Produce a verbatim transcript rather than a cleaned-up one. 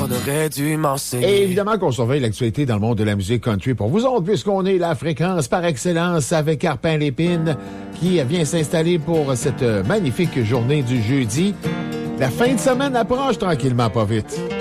on aurait dû m'enseigner. Et évidemment qu'on surveille l'actualité dans le monde de la musique country pour vous autres, puisqu'on est la fréquence par excellence avec Carpin Lépine, qui vient s'installer pour cette magnifique journée du jeudi. La fin de semaine approche tranquillement, pas vite.